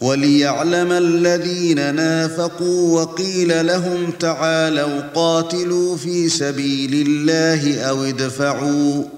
وَلِيَعْلَمَ الَّذِينَ نَافَقُوا وَقِيلَ لَهُمْ تَعَالَوْا قَاتِلُوا فِي سَبِيلِ اللَّهِ أَوِ ادْفَعُوا